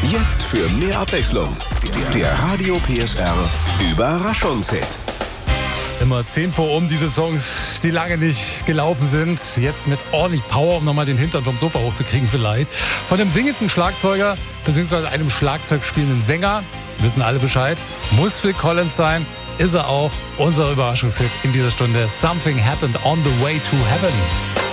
Jetzt für mehr Abwechslung. Der Radio PSR Überraschungshit. Immer 10 vor diese Songs, die lange nicht gelaufen sind. Jetzt mit ordentlich Power, um nochmal den Hintern vom Sofa hochzukriegen vielleicht. Von einem singenden Schlagzeuger bzw. einem Schlagzeug spielenden Sänger, wissen alle Bescheid, muss Phil Collins sein, ist er auch. Unser Überraschungshit in dieser Stunde. Something Happened on the Way to Heaven.